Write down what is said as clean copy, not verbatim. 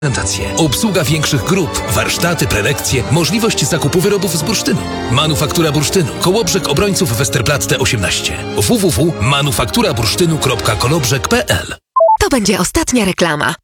Obsługa większych grup, warsztaty, prelekcje, możliwość zakupu wyrobów z bursztynu. Manufaktura bursztynu. Kołobrzeg Obrońców Westerplatte 18. www.manufактураbursztynu.kolobrzeg.pl. To będzie ostatnia reklama.